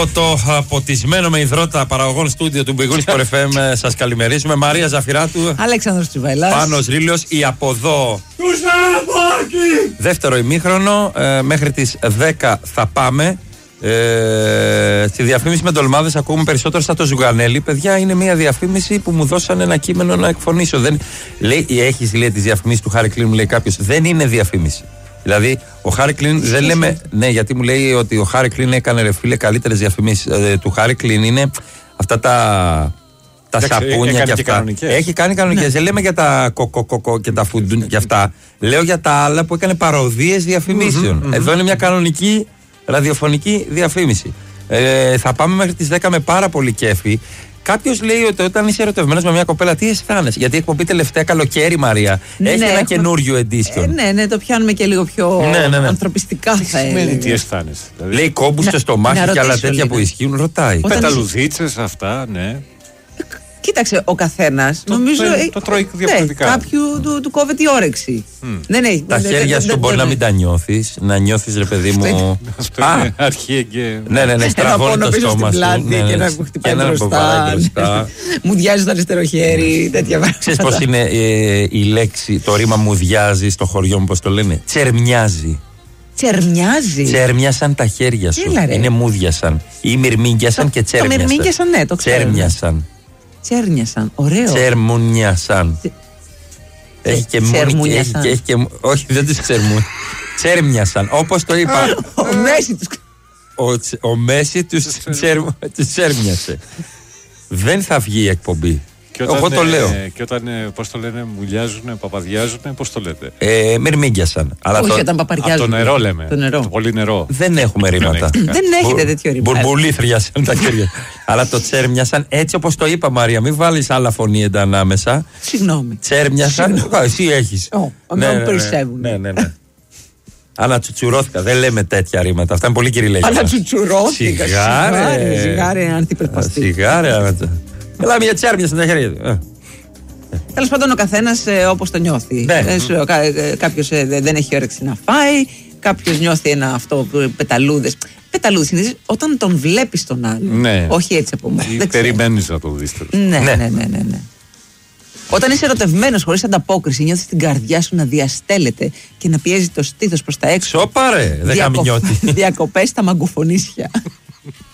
Το ποτισμένο με υδρότα παραγωγών στούντιο του Μπιγούνι Sport FM σας καλημερίζουμε. Μαρία Ζαφυράτου, Αλέξανδρος Τσιβαηλάς, Πάνος Ρήλιος, η από εδώ. Δεύτερο ημίχρονο, μέχρι τις 10 θα πάμε. Στη διαφήμιση με ντολμάδες ακούμε περισσότερο στα το Ζουγανέλη. Παιδιά, είναι μια διαφήμιση που μου δώσανε ένα κείμενο να εκφωνήσω. Λέει, έχεις λέει τις διαφημίσεις του Χάρη Κλίν, μου λέει κάποιος. Δεν είναι διαφήμιση. Δηλαδή, ο Χάρη Κλίν δεν λέμε. Ναι, γιατί μου λέει ότι ο Χάρη Κλίν έκανε ρε φίλε καλύτερες διαφημίσεις. Του Χάρη Κλίν είναι αυτά τα σαπούνια και αυτά. Έχει κάνει κανονικές. Ναι. Δεν λέμε για τα κοκοκοκο και τα φουντούν και αυτά. Λέω για τα άλλα που έκανε παροδίες διαφημίσεων. Εδώ είναι μια κανονική ραδιοφωνική διαφήμιση. Θα πάμε μέχρι τις 10 με πάρα πολύ κέφι. Κάποιος λέει ότι όταν είσαι ερωτευμένος με μια κοπέλα, τι αισθάνεσαι? Γιατί εκπομπή τελευταία καλοκαίρι, Μαρία. Έχει ένα καινούριο edition. Ναι, το πιάνουμε και λίγο πιο ανθρωπιστικά, θα έλεγα. Τι αισθάνεσαι? Λέει κόμπους στο στομάχι και άλλα τέτοια που ισχύουν, ρωτάει. Πεταλουδίτσες, αυτά, ναι. Κοίταξε, ο καθένας νομίζω. Το τρώει διαφορετικά. Κάποιου του κόβεται η όρεξη. Τα χέρια σου μπορεί να μην τα νιώθεις. Να νιώθεις, ρε παιδί μου. Αρχή και. Ναι, στραβώνει το στόμα σου. Και να μου χτυπάει μπροστά. Μου διάζει το αριστερό χέρι, τέτοια πράγματα. Ξέρεις πώς είναι η λέξη, το ρήμα μουδιάζει στο χωριό μου, πώς το λένε? Τσερμιάζει. Τσερμιάζει. Τσέρμιασαν τα χέρια σου. Είναι μούδιασαν. Ή μυρμήγκιασαν και τσέρμιασαν. Το μυρμήγκιασαν, ναι, το ξέρω. Τσέρμιασαν. Τσέρμιασαν, ωραίο. Τσερμουνιασαν. Έχει και μούνι. Όχι, δεν τους τσερμούν. Τσέρμιασαν, όπως το είπα. Ο Μέση τους. Ο Μέση τους τσέρμιασε. Δεν θα βγει η εκπομπή. Εγώ το λέω. Και όταν, πώς το λένε, μουλιάζουνε, παπαδιάζουνε, πώς το λέτε? Μυρμήγκιασαν. Όχι, όταν παπαριάζουν. Από το νερό λέμε. Το πολύ νερό. Δεν έχουμε ρήματα. Δεν έχετε τέτοιο ρήμα. Μπουρμπουλήθριασαν τα χέρια. Αλλά το τσέρμιασαν έτσι όπως το είπα, Μαρία. Μην βάλεις άλλα φωνή ανάμεσα. Συγγνώμη. Τσέρμιασαν. Εσύ έχεις. Ναι, περισσεύουν. Ναι. Ανατσουτσουρώθηκα. Δεν λέμε τέτοια ρήματα. Αυτά είναι πολύ κυριλαϊκά. Ανατσουτσουρώθηκα. Σιγάρε, αντιπερπαστή. Σιγάρε. Έλα μια τσέρμια στα χέρια. Τέλος πάντων, ο καθένας όπως το νιώθει. Κάποιος δεν έχει όρεξη να φάει, κάποιος νιώθει ένα αυτό πεταλούδες. Πεταλούδες είναι όταν τον βλέπεις τον άλλο. Ναι. Όχι έτσι από μόνο. Περιμένεις να το δεις. Ναι. Όταν είσαι ερωτευμένος χωρίς ανταπόκριση, νιώθεις την καρδιά σου να διαστέλλεται και να πιέζει το στήθος προς τα έξω. Σοπαρέ, δεν καμινιώτη. Διακοπές στα μαγκουφωνίσια.